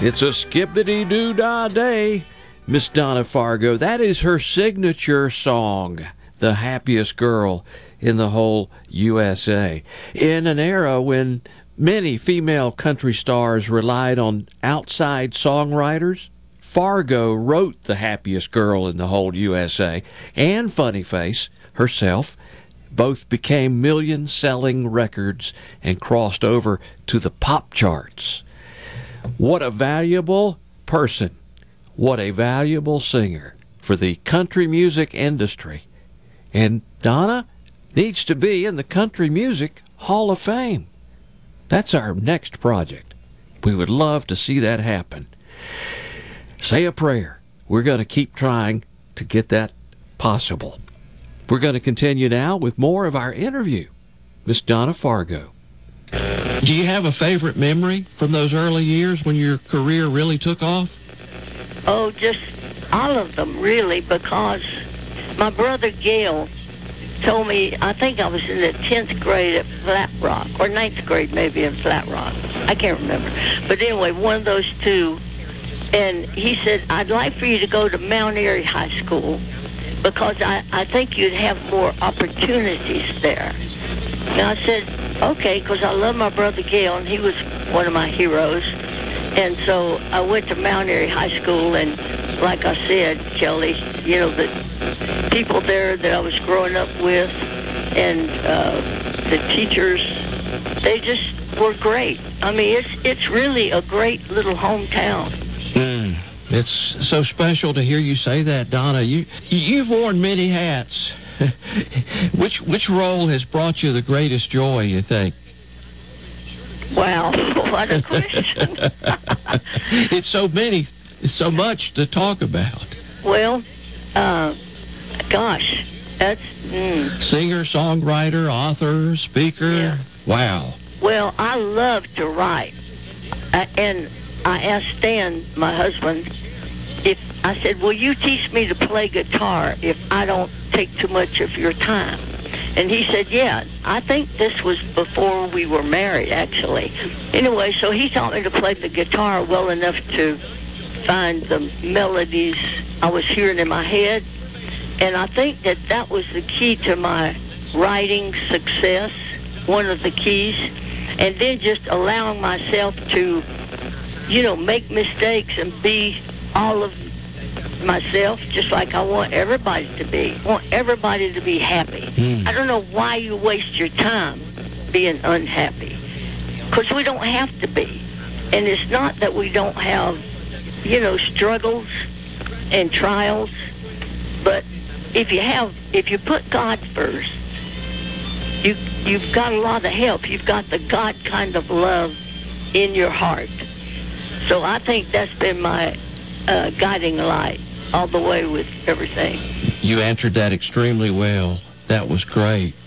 It's a skippity-doo-dah day, Miss Donna Fargo. That is her signature song, The Happiest Girl in the Whole USA. In an era when many female country stars relied on outside songwriters, Fargo wrote The Happiest Girl in the Whole USA, and Funny Face herself both became million-selling records and crossed over to the pop charts. What a valuable person. What a valuable singer for the country music industry. And Donna needs to be in the Country Music Hall of Fame. That's our next project. We would love to see that happen. Say a prayer. We're going to keep trying to get that possible. We're going to continue now with more of our interview. Miss Donna Fargo. Do you have a favorite memory from those early years when your career really took off? Oh, just all of them, really, because my brother Gail told me, I think I was in the 10th grade at Flat Rock, or 9th grade maybe in Flat Rock. I can't remember. But anyway, one of those two. And he said, I'd like for you to go to Mount Airy High School because I think you'd have more opportunities there. And I said, okay, because I love my brother Gail, and he was one of my heroes. And so I went to Mount Airy High School, and like I said, Kelly, you know, the people there that I was growing up with and the teachers, they just were great. I mean, it's really a great little hometown. It's so special to hear you say that, Donna. You've worn many hats. Which role has brought you the greatest joy, you think? Wow, what a question. It's so much to talk about. Well, gosh, that's... Singer, songwriter, author, speaker. Yeah. Wow. Well, I love to write. And I asked Stan, my husband, I said, will you teach me to play guitar if I don't take too much of your time? And he said, yeah. I think this was before we were married, actually. Anyway, so he taught me to play the guitar well enough to find the melodies I was hearing in my head. And I think that was the key to my writing success, one of the keys. And then just allowing myself to, you know, make mistakes and be all of myself, just like I want everybody to be. I want everybody to be happy. I don't know why you waste your time being unhappy, because we don't have to be. And it's not that we don't have, you know, struggles and trials, but if you put God first, you've got a lot of help. You've got the God kind of love in your heart. So I think that's been my guiding light all the way with everything. You answered that extremely well. That was great.